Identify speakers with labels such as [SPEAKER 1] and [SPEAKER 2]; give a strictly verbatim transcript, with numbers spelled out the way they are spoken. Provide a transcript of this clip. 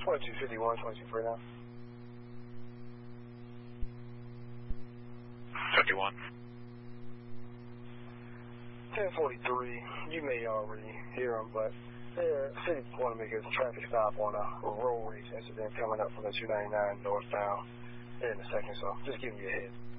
[SPEAKER 1] twenty-two fifty-one, twenty-two free now.
[SPEAKER 2] fifty-one.
[SPEAKER 1] ten forty-three, you may already hear them, but yeah, City want to make a traffic stop on a road race incident coming up from the two ninety-nine northbound in a second, so just giving you a head.